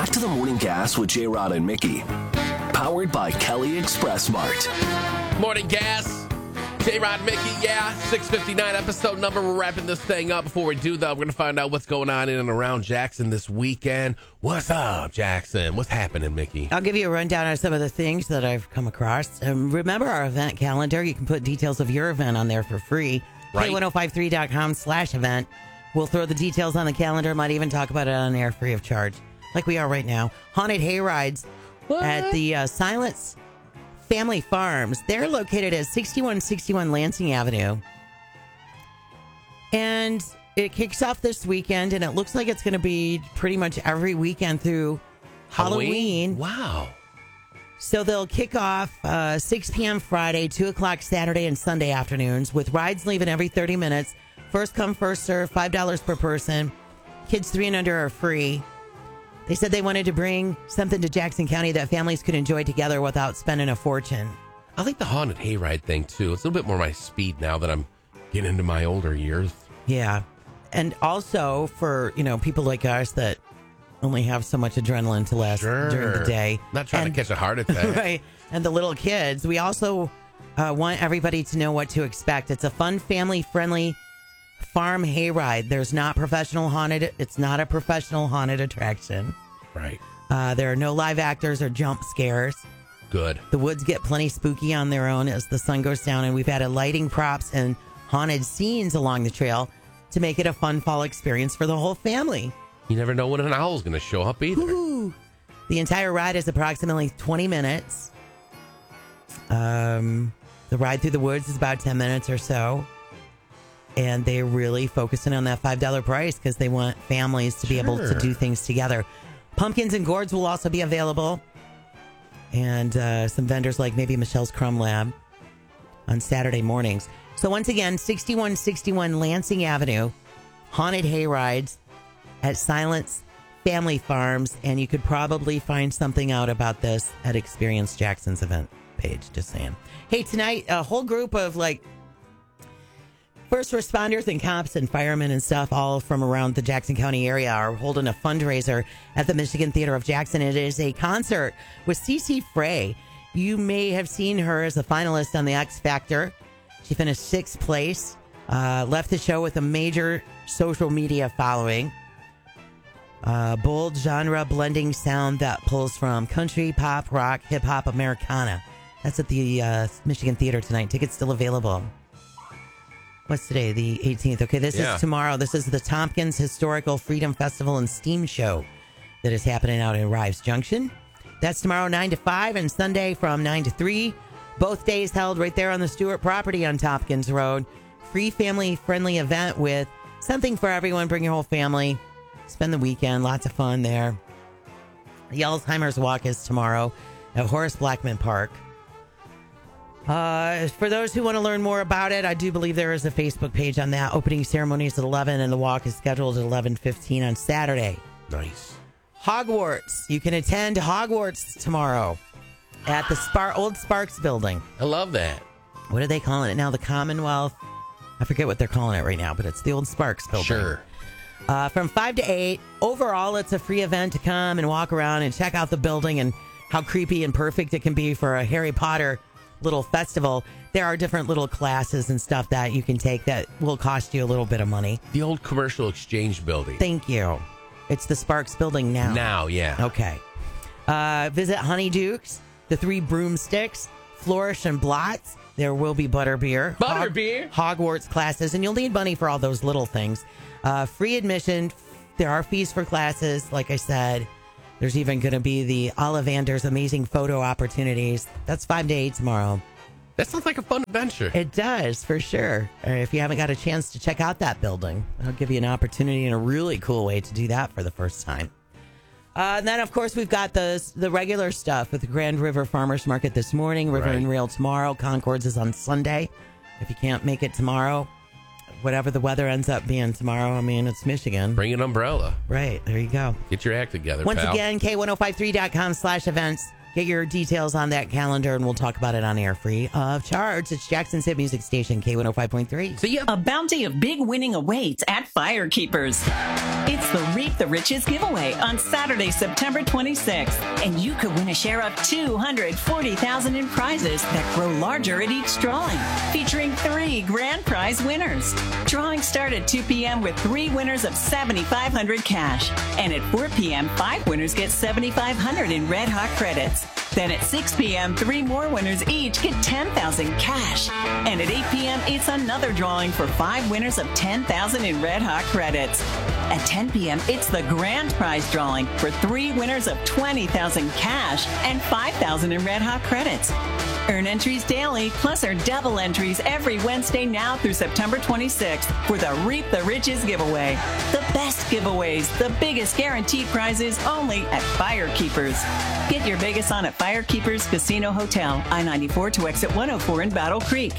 Back to the Morning Gas with J-Rod and Mickey. Powered by Kelly Express Mart. Morning Gas. J-Rod, Mickey, 6:59 episode number. We're wrapping this thing up. Before we do, though, we're going to find out what's going on in and around Jackson this weekend. What's up, Jackson? What's happening, Mickey? I'll give you a rundown of some of the things that I've come across. Remember our event calendar? You can put details of your event on there for free. Right. K1053.com/event. We'll throw the details on the calendar. Might even talk about it on air free of charge, like we are right now. Haunted hay rides at the Silence Family Farms. They're located at 6161 Lansing Avenue. And it kicks off this weekend, and it looks like it's going to be pretty much every weekend through Halloween. Wow. So they'll kick off 6 p.m. Friday, 2 o'clock Saturday and Sunday afternoons, with rides leaving every 30 minutes. First come, first serve, $5 per person. Kids 3 and under are free. They said they wanted to bring something to Jackson County that families could enjoy together without spending a fortune. I like the haunted hayride thing, too. It's a little bit more my speed now that I'm getting into my older years. Yeah. And also for, people like us that only have so much adrenaline to last during the day. Not trying to catch a heart attack. Right. And the little kids. We also want everybody to know what to expect. It's a fun, family-friendly farm hayride. There's not professional haunted. It's not a professional haunted attraction. Right. There are no live actors or jump scares. Good. The woods get plenty spooky on their own as the sun goes down, and we've added lighting props and haunted scenes along the trail to make it a fun fall experience for the whole family. You never know when an owl's going to show up either. Ooh. The entire ride is approximately 20 minutes. The ride through the woods is about 10 minutes or so. And they're really focusing on that $5 price because they want families to be able to do things together. Pumpkins and gourds will also be available. And some vendors like maybe Michelle's Crumb Lab on Saturday mornings. So once again, 6161 Lansing Avenue, haunted hay rides at Silence Family Farms. And you could probably find something out about this at Experience Jackson's event page. Just saying. Hey, tonight, a whole group of first responders and cops and firemen and stuff all from around the Jackson County area are holding a fundraiser at the Michigan Theater of Jackson. It is a concert with CeCe Frey. You may have seen her as a finalist on the X Factor. She finished 6th place, left the show with a major social media following. Bold genre blending sound that pulls from country, pop, rock, hip hop, Americana. That's at the Michigan Theater tonight. Tickets still available. What's today? The 18th. Okay, this is tomorrow. This is the Tompkins Historical Freedom Festival and Steam Show that is happening out in Rives Junction. That's tomorrow 9 to 5 and Sunday from 9 to 3. Both days held right there on the Stewart property on Tompkins Road. Free family-friendly event with something for everyone. Bring your whole family. Spend the weekend. Lots of fun there. The Alzheimer's Walk is tomorrow at Horace Blackman Park. For those who want to learn more about it, I do believe there is a Facebook page on that. Opening ceremony is at 11 and the walk is scheduled at 11:15 on Saturday. Nice. Hogwarts. You can attend Hogwarts tomorrow at the old Sparks building. I love that. What are they calling it now? The Commonwealth? I forget what they're calling it right now, but it's the old Sparks building. Sure. From 5 to 8. Overall, it's a free event to come and walk around and check out the building and how creepy and perfect it can be for a Harry Potter little festival. There are different little classes and stuff that you can take that will cost you a little bit of money. The old Commercial Exchange building. Thank you. It's the Sparks building now. Now, yeah. Okay. Visit Honeydukes, the 3 Broomsticks, Flourish and Blots. There will be butterbeer. Butterbeer? Hogwarts classes, and you'll need money for all those little things. Free admission. There are fees for classes, like I said. There's even going to be the Ollivander's amazing photo opportunities. That's 5 to 8 tomorrow. That sounds like a fun adventure. It does, for sure. If you haven't got a chance to check out that building, I'll give you an opportunity in a really cool way to do that for the first time. And then, of course, we've got the regular stuff with the Grand River Farmers Market this morning, River and Rail tomorrow. Concords is on Sunday. If you can't make it tomorrow, whatever the weather ends up being tomorrow, I mean, it's Michigan. Bring an umbrella. Right. There you go. Get your act together, Once pal. again, K1053.com/events. Get your details on that calendar, and we'll talk about it on air free of charge. It's Jackson's hit music station, K105.3. See ya. A bounty of big winning awaits at Firekeepers. It's the Reap the Riches giveaway on Saturday, September 26th. And you could win a share of $240,000 in prizes that grow larger at each drawing, featuring 3 grand prize winners. Drawings start at 2 p.m. with 3 winners of $7,500 cash. And at 4 p.m., 5 winners get $7,500 in Red Hot credits. Then at 6 p.m., 3 more winners each get $10,000 cash. And at 8 p.m., it's another drawing for 5 winners of $10,000 in Red Hot credits. At 10 p.m., it's the grand prize drawing for 3 winners of $20,000 cash and $5,000 in Red Hot credits. Earn entries daily, plus earn double entries every Wednesday now through September 26th for the Reap the Riches giveaway. The best giveaways, the biggest guaranteed prizes only at Firekeepers. Get your Vegas on at Firekeepers Casino Hotel, I-94 to exit 104 in Battle Creek.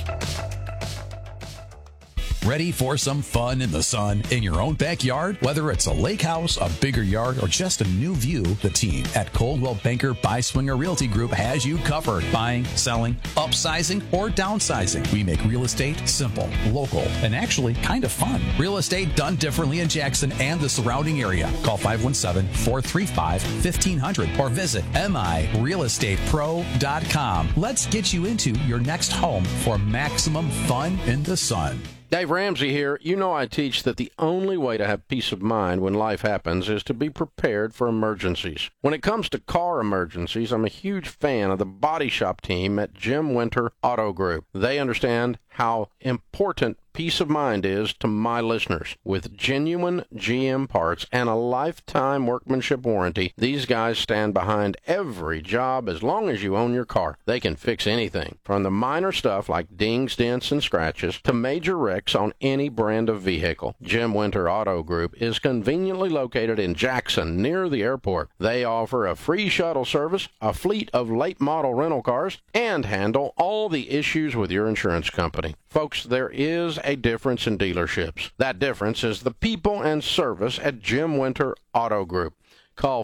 Ready for some fun in the sun in your own backyard? Whether it's a lake house, a bigger yard, or just a new view, the team at Coldwell Banker Buy-Swinger Realty Group has you covered. Buying, selling, upsizing, or downsizing. We make real estate simple, local, and actually kind of fun. Real estate done differently in Jackson and the surrounding area. Call 517-435-1500 or visit mirealestatepro.com. Let's get you into your next home for maximum fun in the sun. Dave Ramsey here. You know I teach that the only way to have peace of mind when life happens is to be prepared for emergencies. When it comes to car emergencies, I'm a huge fan of the body shop team at Jim Winter Auto Group. They understand how important peace of mind is to my listeners. With genuine GM parts and a lifetime workmanship warranty, these guys stand behind every job as long as you own your car. They can fix anything, from the minor stuff like dings, dents, and scratches to major wrecks on any brand of vehicle. Jim Winter Auto Group is conveniently located in Jackson, near the airport. They offer a free shuttle service, a fleet of late model rental cars, and handle all the issues with your insurance company. Folks, there is a difference in dealerships. That difference is the people and service at Jim Winter Auto Group. Call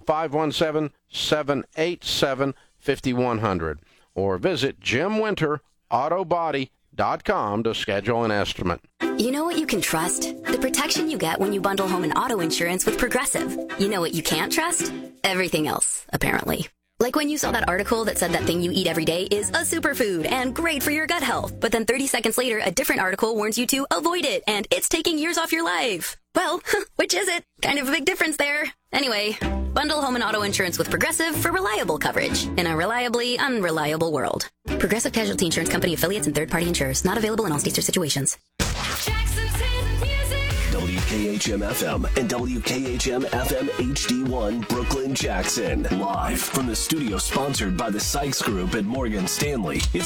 517-787-5100 or visit JimWinterAutobody.com to schedule an estimate. You know what you can trust? The protection you get when you bundle home and auto insurance with Progressive. You know what you can't trust? Everything else, apparently. Like when you saw that article that said that thing you eat every day is a superfood and great for your gut health, but then 30 seconds later, a different article warns you to avoid it and it's taking years off your life. Well, which is it? Kind of a big difference there. Anyway, bundle home and auto insurance with Progressive for reliable coverage in a reliably unreliable world. Progressive Casualty Insurance Company affiliates and third-party insurers. Not available in all states or situations. WKHM-FM and WKHM-FM HD1 Brooklyn, Jackson. Live from the studio sponsored by the Sykes Group at Morgan Stanley. It's